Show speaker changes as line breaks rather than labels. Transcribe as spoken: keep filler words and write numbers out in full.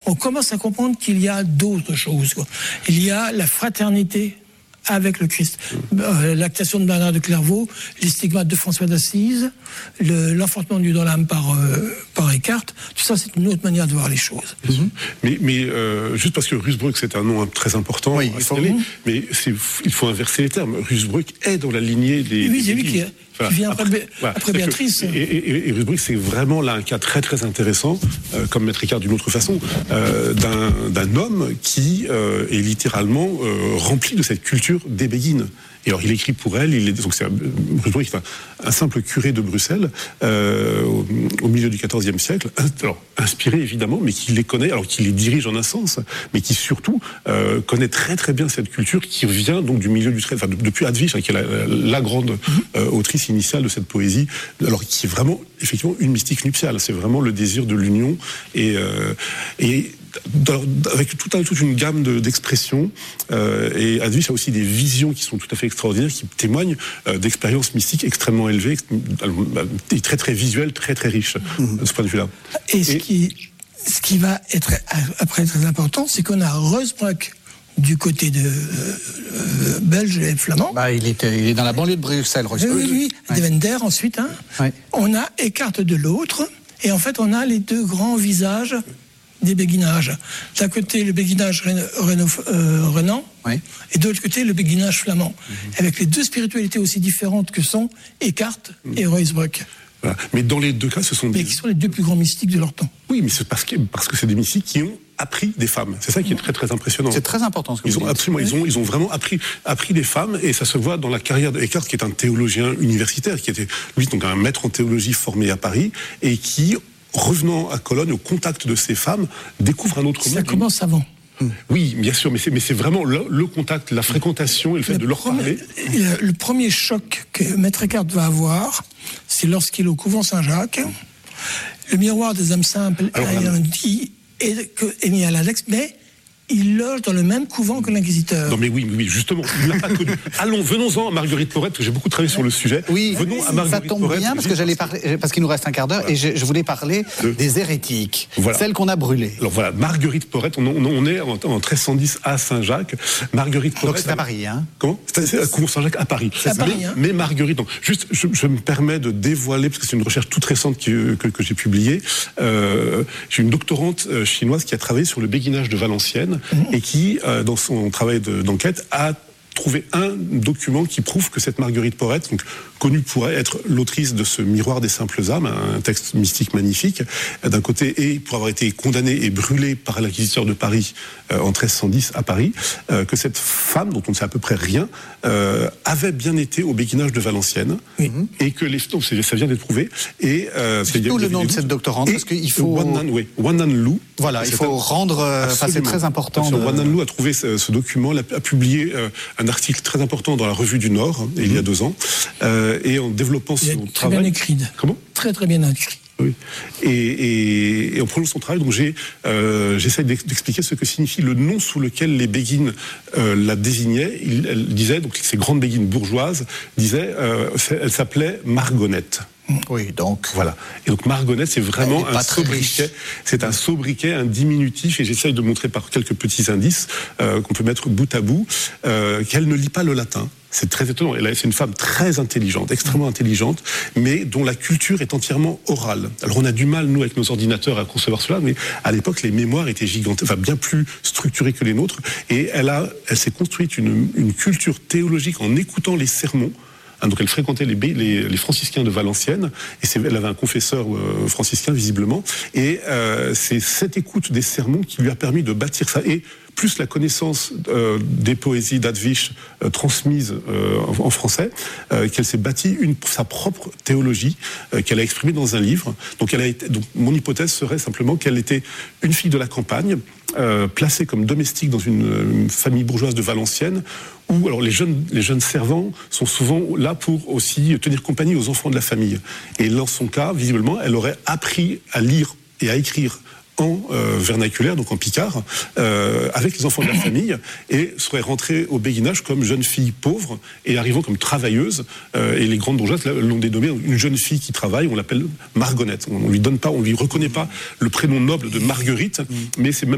on commence à comprendre qu'il y a d'autres choses, quoi. Il y a la fraternité avec le Christ. Euh, l'actation de Bernard de Clairvaux, les stigmates de François d'Assise, le, l'enfantement du dans l'âme par, euh, par Eckhart, tout ça c'est une autre manière de voir les choses.
Mm-hmm. Mais, mais euh, juste parce que Rusbroeck c'est un nom très important,
oui, il faut,
aller, mais c'est, il faut inverser les termes. Rusbroeck est dans la lignée des...
Oui, c'est lui qui, enfin, qui vient après, après, voilà, après Béatrice.
Que, et, et, et Rusbroeck c'est vraiment là un cas très très intéressant, euh, comme Maître Eckhart d'une autre façon, euh, d'un, d'un homme qui euh, est littéralement euh, rempli de cette culture des béguines. Et alors il écrit pour elle, il est, donc c'est un, Rusbroeck est un, un simple curé de Bruxelles euh, au, au milieu du quatorzième siècle, alors inspiré évidemment, mais qui les connaît, alors qui les dirige en un sens, mais qui surtout euh, connaît très très bien cette culture qui vient donc du milieu du treizième, enfin depuis Hadwisch, hein, qui est la, la, la grande euh, autrice initiale de cette poésie, alors qui est vraiment effectivement une mystique nuptiale, c'est vraiment le désir de l'union et, euh, et avec tout un, toute une gamme de, d'expressions euh, et Hadwisch a aussi des visions qui sont tout à fait extraordinaires, qui témoignent euh, d'expériences mystiques extrêmement élevées et très très visuelles, très très riches mmh. de ce point de vue-là.
Et, et ce, qui, ce qui va être après très important, c'est qu'on a Rusbroeck du côté de euh, belge et flamand.
Bah, il, est, il est dans la banlieue de Bruxelles, Rusbroeck.
Oui, oui, oui.
Ouais.
Devender ensuite. Hein. Ouais. On a Eckhart de l'autre, et en fait on a les deux grands visages des béguinages. D'un côté, le béguinage renan, euh, renan oui. et de l'autre côté, le béguinage flamand. Mm-hmm. Avec les deux spiritualités aussi différentes que sont Eckhart mm-hmm. et Rusbroeck.
Voilà. Mais dans les deux cas, ce sont
des... Mais qui sont les deux plus grands mystiques de leur temps.
Oui, mais c'est parce que, parce que c'est des mystiques qui ont appris des femmes. C'est ça qui est très très impressionnant.
C'est très important ce que
ils
vous
ont
dites.
Absolument, ils ont, ils ont vraiment appris, appris des femmes, et ça se voit dans la carrière d'Eckhart, qui est un théologien universitaire, qui était, lui, donc un maître en théologie formé à Paris, et qui, revenant à Cologne, au contact de ces femmes, découvre un autre
ça
monde.
Ça commence avant.
Oui, bien sûr, mais c'est, mais c'est vraiment le, le contact, la fréquentation et le fait le de leur
premier,
parler.
Le, le premier choc que Maître Eckhart va avoir, c'est lorsqu'il est au couvent Saint-Jacques. Le miroir des âmes simples ayant dit est mis à l'index, mais il loge dans le même couvent que l'inquisiteur.
Non mais oui, oui, justement, il ne l'a pas connu. Allons, venons-en à Marguerite Porete, parce que j'ai beaucoup travaillé sur le sujet.
Oui,
venons à Marguerite
ça tombe
Porete,
bien, parce que j'allais parler, parce qu'il nous reste un quart d'heure, voilà. et je, je voulais parler de... des hérétiques, voilà. Celles qu'on a brûlées.
Alors voilà, Marguerite Porete, on, on, on est en, en treize cent dix à Saint-Jacques. Marguerite Porete.
Donc c'est à Paris, hein.
Comment ? C'est à couvent Saint-Jacques à Paris.
C'est à Paris,
mais,
hein.
mais Marguerite, non. Juste, je, je me permets de dévoiler, parce que c'est une recherche toute récente qui, que, que j'ai publiée. Euh, j'ai une doctorante euh, chinoise qui a travaillé sur le béguinage de Valenciennes mmh. et qui Euh, dans son travail de, d'enquête, a trouvé un document qui prouve que cette Marguerite Porete, donc connue pour être l'autrice de ce Miroir des simples âmes, un texte mystique magnifique, d'un côté, et pour avoir été condamnée et brûlée par l'inquisiteur de Paris euh, en treize cent dix à Paris, euh, que cette femme, dont on ne sait à peu près rien, euh, avait bien été au béguinage de Valenciennes, mm-hmm. et que les... Donc, ça vient d'être prouvé, et... Euh,
c'est tout le nom de cette doctorante, parce qu'il faut...
Wannan, oui, Wannan Lu.
Voilà, il faut un... rendre... Enfin, c'est très important. De...
Wannan Lu a trouvé ce, ce document, a, a publié euh, un article très important dans la Revue du Nord, hein, mm-hmm. il y a deux ans, euh, et en développant
il
son
très
travail...
Très bien écrit.
Comment ?
Très très bien écrit.
Oui. Et, et, et en prenant son travail, donc j'ai, euh, j'essaie d'expliquer ce que signifie le nom sous lequel les béguines euh, la désignaient. Il, elle disait, donc ces grandes béguines bourgeoises, disaient, euh, elle s'appelait Margonnette.
Oui, donc
voilà. Et donc Margonnette, c'est vraiment un sobriquet. C'est un sobriquet, un diminutif, et j'essaye de montrer par quelques petits indices euh, qu'on peut mettre bout à bout euh, qu'elle ne lit pas le latin. C'est très étonnant. Elle, c'est une femme très intelligente, extrêmement intelligente, mais dont la culture est entièrement orale. Alors on a du mal, nous, avec nos ordinateurs, à concevoir cela, mais à l'époque, les mémoires étaient gigantesques, enfin bien plus structurées que les nôtres, et elle a, elle s'est construite une, une culture théologique en écoutant les sermons. Donc elle fréquentait les, les, les franciscains de Valenciennes, et c'est, elle avait un confesseur euh, franciscain visiblement, et euh, c'est cette écoute des sermons qui lui a permis de bâtir ça, et plus la connaissance euh, des poésies d'Hadwisch euh, transmises euh, en, en français, euh, qu'elle s'est bâtie une, sa propre théologie euh, qu'elle a exprimée dans un livre. Donc, elle a été, donc mon hypothèse serait simplement qu'elle était une fille de la campagne, euh, placée comme domestique dans une, une famille bourgeoise de Valenciennes, où alors les jeunes, les jeunes servants sont souvent là pour aussi tenir compagnie aux enfants de la famille. Et dans son cas, visiblement, elle aurait appris à lire et à écrire en euh, vernaculaire, donc en picard, euh, avec les enfants de la famille, et serait rentrée au béguinage comme jeune fille pauvre, et arrivant comme travailleuse, euh, et les grandes bourgeoises l'ont dénommée une jeune fille qui travaille, on l'appelle Margonnette. On ne lui donne pas, on lui reconnaît pas le prénom noble de Marguerite, mais c'est même